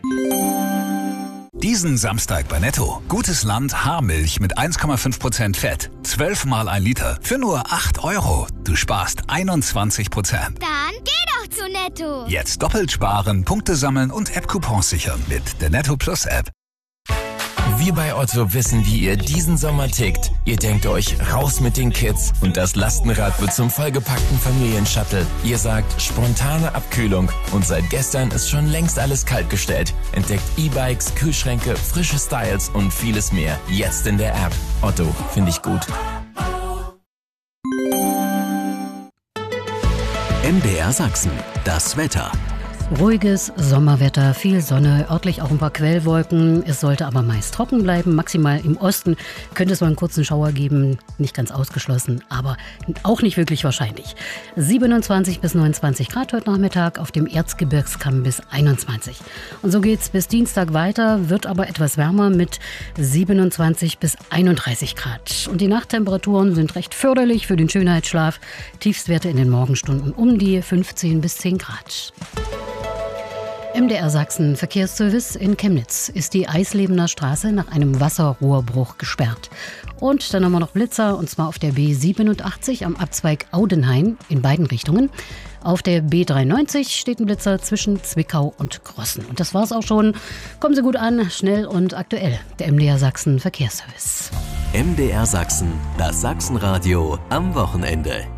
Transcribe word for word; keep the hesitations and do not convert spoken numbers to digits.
Diesen Samstag bei Netto. Gutes Land Haarmilch mit eins Komma fünf Prozent Fett. zwölf mal ein Liter für nur acht Euro. Du sparst einundzwanzig Prozent. Dann geh doch zu Netto. Jetzt doppelt sparen, Punkte sammeln und App-Coupons sichern mit der Netto Plus App. Wir bei Otto wissen, wie ihr diesen Sommer tickt. Ihr denkt euch, raus mit den Kids und das Lastenrad wird zum vollgepackten Familienshuttle. Ihr sagt, spontane Abkühlung und seit gestern ist schon längst alles kaltgestellt. Entdeckt E-Bikes, Kühlschränke, frische Styles und vieles mehr. Jetzt in der App. Otto, finde ich gut. M D R Sachsen, das Wetter. Ruhiges Sommerwetter, viel Sonne, örtlich auch ein paar Quellwolken. Es sollte aber meist trocken bleiben. Maximal im Osten könnte es mal einen kurzen Schauer geben. Nicht ganz ausgeschlossen, aber auch nicht wirklich wahrscheinlich. siebenundzwanzig bis neunundzwanzig Grad heute Nachmittag, auf dem Erzgebirgskamm bis einundzwanzig. Und so geht's bis Dienstag weiter, wird aber etwas wärmer mit siebenundzwanzig bis einunddreißig Grad. Und die Nachttemperaturen sind recht förderlich für den Schönheitsschlaf. Tiefstwerte in den Morgenstunden um die fünfzehn bis zehn Grad. M D R Sachsen Verkehrsservice in Chemnitz ist die Eislebener Straße nach einem Wasserrohrbruch gesperrt. Und dann haben wir noch Blitzer, und zwar auf der B siebenundachtzig am Abzweig Audenhain in beiden Richtungen. Auf der B dreiundneunzig steht ein Blitzer zwischen Zwickau und Grossen. Und das war's auch schon. Kommen Sie gut an, schnell und aktuell. Der M D R Sachsen Verkehrsservice. M D R Sachsen, das Sachsenradio am Wochenende.